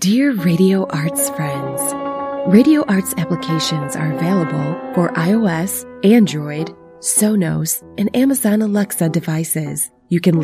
Dear Radio Arts friends, Radio Arts applications are available for iOS, Android, Sonos, and Amazon Alexa devices. You can